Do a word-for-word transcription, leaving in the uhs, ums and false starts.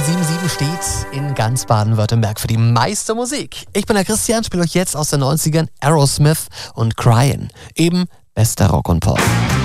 sieben sieben steht in ganz Baden-Württemberg für die meiste Musik. Ich bin der Christian, spiele euch jetzt aus den neunzigern Aerosmith und Cryin', eben bester Rock und Pop.